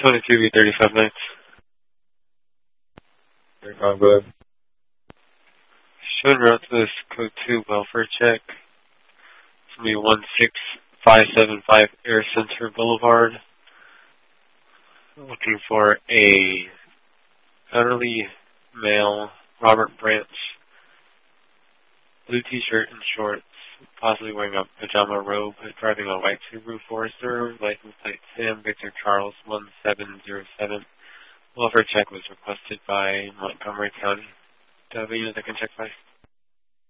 22B35 nights. Good. Showing route to this code 2 welfare check. It's going to be 16575 Air Center Boulevard. Looking for a elderly male, Robert Branch, blue t-shirt and shorts, possibly wearing a pajama robe, driving a white Subaru Forester, license plate Sam Victor Charles 1707. Welfare check was requested by Montgomery County. Do I have a unit that can check by?